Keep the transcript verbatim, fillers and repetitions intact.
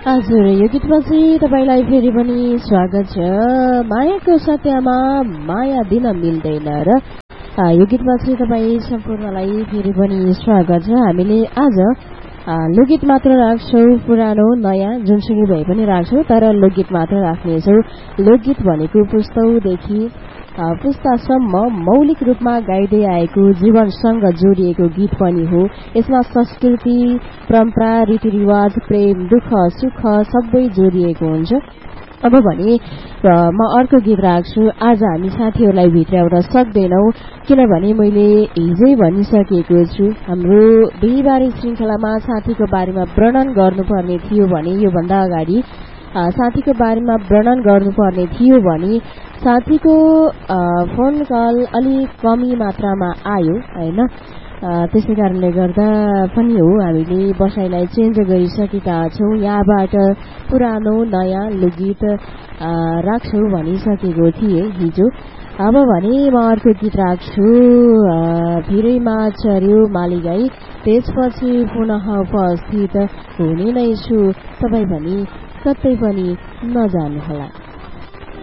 हजुर, यो गीतपछि तपाईलाई फेरि पनि स्वागत छ। मायाको सत्यमा माया दिन मिल्दैन र यो गीतपछि तपाईँ सम्पूर्णलाई फेरि पनि स्वागत छ। हामीले आज लोकगीत मात्र राख्छौँ, पुरानो नयाँ जुनसुकै भए पनि राख्छौँ, तर लोकगीत मात्र राख्नेछौँ। लोकगीत भनेको पुस्तौदेखि पुस्तासम्म मौलिक रूपमा गाइदै आएको जीवनसँग जोडिएको गीत पनि हो। यसमा संस्कृति, परम्परा, रीतिरिवाज, प्रेम, दुःख, सुख सबै जोडिएको हुन्छ। अब भने म अर्को गीत राख्छु। आज हामी साथीहरूलाई भित्राउन सक्दैनौ, किनभने मैले हिजै भनिसकेको छु, हाम्रो बिहिबारे श्रृङ्खलामा साथीको बारेमा वर्णन गर्नुपर्ने थियो भने योभन्दा अगाडि साथीको बारेमा वर्णन गर्नुपर्ने थियो भने साथीको फोन कल अलिक कमी मात्रामा आयो हैन। त्यसै कारणले गर्दा पनि हो हामीले बसाइलाई चेन्ज गरिसकेका छौँ। यहाँबाट पुरानो नयाँ लोकगीत राख्छौँ भनिसकेको थिएँ हिजो। अब भने म अर्को गीत राख्छु। भिरैमा चर्यो मालीगाई, त्यसपछि पुनः उपस्थित हुने नै छु, तपाईँ पनि कतै पनि नजानुहोला।